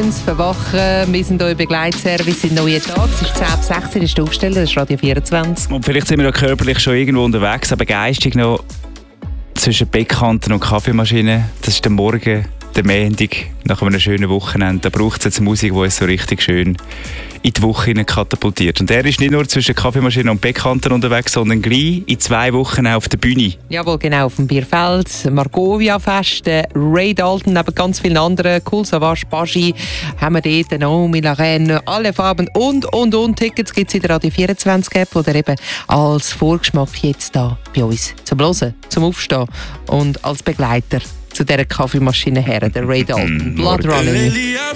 Dance, verwachen. Wir sind euer Begleitservice in neuen Tag. Es ist 10:16 Uhr, ist der Aufsteller, das ist Radio 24. Und vielleicht sind wir auch körperlich schon irgendwo unterwegs, aber geistig noch zwischen Beckkanten und Kaffeemaschinen. Das ist der Morgen, der Montag, nach einem schönen Wochenende. Da braucht es jetzt Musik, die uns so richtig schön in die Woche katapultiert. Und er ist nicht nur zwischen Kaffeemaschinen und Beckkanten unterwegs, sondern gleich in 2 Wochen auch auf der Bühne. Jawohl, genau, auf dem Bierfeld, Margovia-Fest, Ray Dalton, neben ganz vielen anderen, Cool Savage, Baschi, haben wir dort, Naomi, Larraine, alle Farben und. Tickets gibt es in der Radio 24-App oder eben als Vorgeschmack jetzt da bei uns zum Hören, zum Aufstehen und als Begleiter zu dieser Kaffeemaschine her, der Ray Dalton, Blood Running.